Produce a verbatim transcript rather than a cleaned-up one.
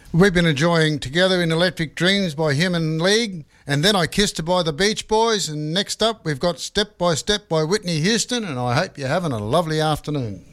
We've been enjoying Together in Electric Dreams by Human League, and Then I Kissed Her by the Beach Boys, and next up we've got Step by Step by Whitney Houston, and I hope you're having a lovely afternoon.